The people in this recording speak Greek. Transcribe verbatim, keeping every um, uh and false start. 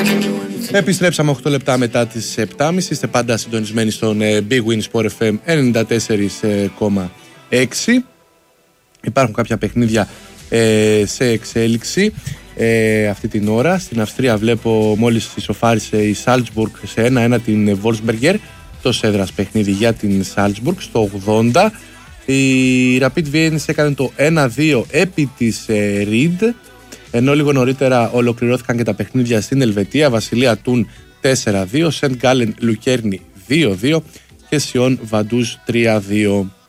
Επιστρέψαμε οκτώ λεπτά μετά τις επτά και μισή. Είστε πάντα συντονισμένοι στον Big Win Sport εφ εμ ενενήντα τέσσερα κόμμα έξι. Υπάρχουν κάποια παιχνίδια ε, σε εξέλιξη ε, αυτή την ώρα. Στην Αυστρία βλέπω μόλις ισοφάρισε η Salzburg σε ένα ένα την Wolfsberger. Το έδρας παιχνίδι για την Salzburg στο ογδόντα. Η Rapid Vienna έκανε το ένα δύο επί της ε, Ried. Ενώ λίγο νωρίτερα ολοκληρώθηκαν και τα παιχνίδια στην Ελβετία. Βασιλεία Τούν τέσσερα δύο, Σεντ Γκάλεν Λουκέρνη δύο δύο και Σιόν Βαντούζ τρία δύο.